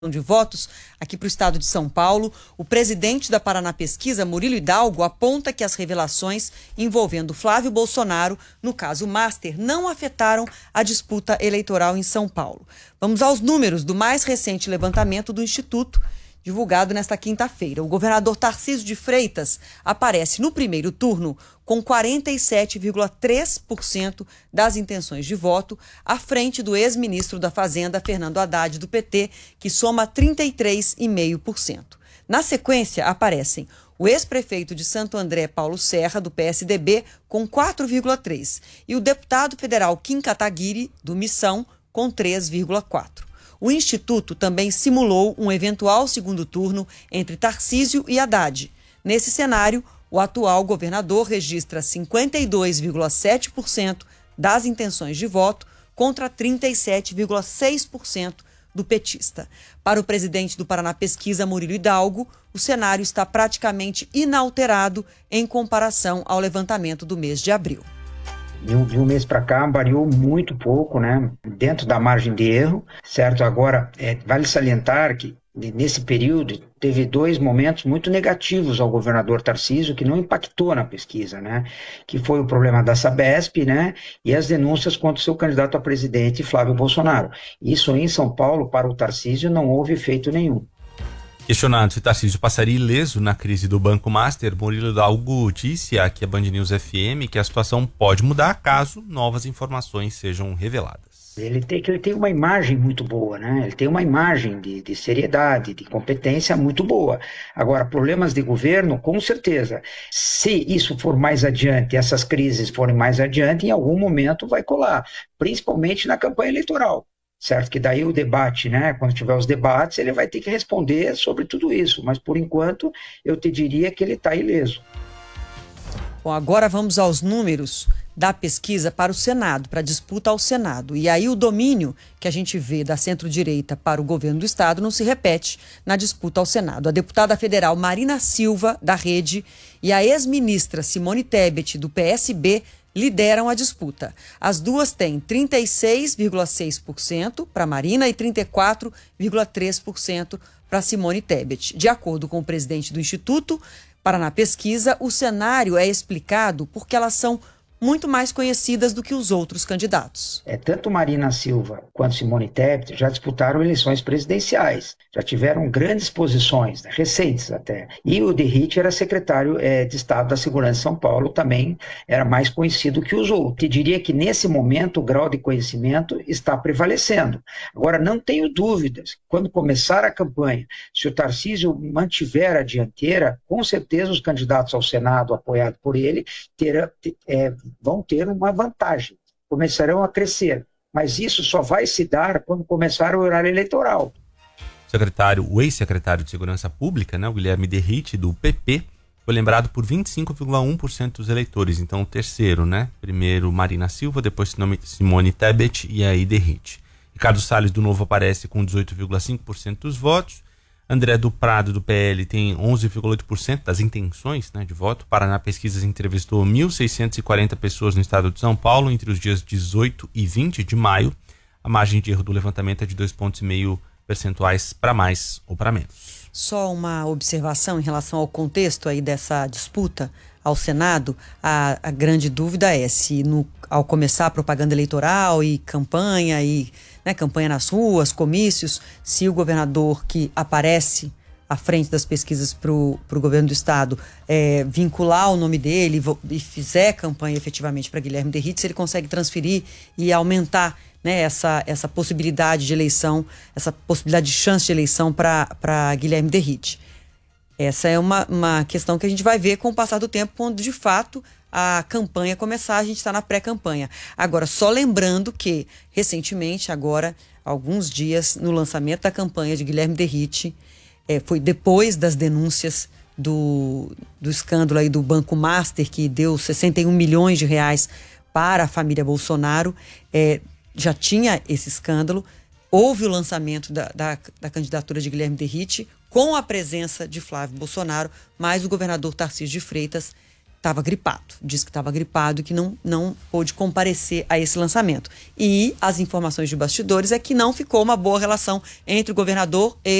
de votos aqui para o estado de São Paulo. O presidente da Paraná Pesquisa, Murilo Hidalgo, aponta que as revelações envolvendo Flávio Bolsonaro, no caso Master, não afetaram a disputa eleitoral em São Paulo. Vamos aos números do mais recente levantamento do Instituto, divulgado nesta quinta-feira. O governador Tarcísio de Freitas aparece no primeiro turno com 47,3% das intenções de voto, à frente do ex-ministro da Fazenda, Fernando Haddad, do PT, que soma 33,5%. Na sequência, aparecem o ex-prefeito de Santo André, Paulo Serra, do PSDB, com 4,3%, e o deputado federal Kim Kataguiri, do Missão, com 3,4%. O Instituto também simulou um eventual segundo turno entre Tarcísio e Haddad. Nesse cenário, o atual governador registra 52,7% das intenções de voto contra 37,6% do petista. Para o presidente do Paraná Pesquisa, Murilo Hidalgo, o cenário está praticamente inalterado em comparação ao levantamento do mês de abril. De um mês para cá variou muito pouco, né? Dentro da margem de erro, certo? Agora, vale salientar que nesse período teve dois momentos muito negativos ao governador Tarcísio que não impactou na pesquisa, né? Que foi o problema da Sabesp, né? E as denúncias contra o seu candidato a presidente, Flávio Bolsonaro. Isso em São Paulo, para o Tarcísio, não houve efeito nenhum. Questionado se Tarcísio passaria ileso na crise do Banco Master, Murilo Hidalgo disse aqui à Band News FM que a situação pode mudar caso novas informações sejam reveladas. Ele tem uma imagem muito boa, né? Ele tem uma imagem de seriedade, de competência muito boa. Agora, problemas de governo, com certeza. Se isso for mais adiante, essas crises forem mais adiante, em algum momento vai colar, principalmente na campanha eleitoral. Certo? Que daí o debate, né? Quando tiver os debates, ele vai ter que responder sobre tudo isso. Mas, por enquanto, eu te diria que ele está ileso. Bom, agora vamos aos números da pesquisa para o Senado, para a disputa ao Senado. E aí o domínio que a gente vê da centro-direita para o governo do Estado não se repete na disputa ao Senado. A deputada federal Marina Silva, da Rede, e a ex-ministra Simone Tebet, do PSB, lideram a disputa. As duas têm 36,6% para Marina e 34,3% para Simone Tebet. De acordo com o presidente do Instituto Paraná Pesquisa, o cenário é explicado porque elas são muito mais conhecidas do que os outros candidatos. Tanto Marina Silva quanto Simone Tebet já disputaram eleições presidenciais, já tiveram grandes posições, né, recentes até. E o Derrite era secretário de Estado da Segurança de São Paulo, também era mais conhecido que os outros. Eu diria que nesse momento o grau de conhecimento está prevalecendo. Agora, não tenho dúvidas, quando começar a campanha, se o Tarcísio mantiver a dianteira, com certeza os candidatos ao Senado, apoiados por ele, vão ter uma vantagem, começarão a crescer, mas isso só vai se dar quando começar o horário eleitoral. O ex-secretário de Segurança Pública, né, o Guilherme Derrite, do PP, foi lembrado por 25,1% dos eleitores, então o terceiro, né? Primeiro Marina Silva, depois Simone Tebet e aí Derrite. Ricardo Salles, do Novo, aparece com 18,5% dos votos. André do Prado, do PL, tem 11,8% das intenções, né, de voto. Paraná Pesquisas entrevistou 1.640 pessoas no estado de São Paulo entre os dias 18 e 20 de maio. A margem de erro do levantamento é de 2,5 pontos percentuais para mais ou para menos. Só uma observação em relação ao contexto aí dessa disputa ao Senado. A grande dúvida é se ao começar a propaganda eleitoral e campanha campanha nas ruas, comícios, se o governador que aparece à frente das pesquisas para o governo do estado vincular o nome dele e fizer campanha efetivamente para Guilherme Derrite, se ele consegue transferir e aumentar, né, essa possibilidade de eleição, essa possibilidade de chance de eleição para Guilherme Derrite. Essa é uma questão que a gente vai ver com o passar do tempo, quando de fato a campanha começar, a gente está na pré-campanha. Agora, só lembrando que, recentemente, agora, alguns dias, no lançamento da campanha de Guilherme Derrite, foi depois das denúncias do escândalo aí do Banco Master, que deu 61 milhões de reais para a família Bolsonaro, já tinha esse escândalo, houve o lançamento da candidatura de Guilherme Derrite, com a presença de Flávio Bolsonaro, mas o governador Tarcísio de Freitas estava gripado. Disse que estava gripado e que não pôde comparecer a esse lançamento. E as informações de bastidores é que não ficou uma boa relação entre o governador e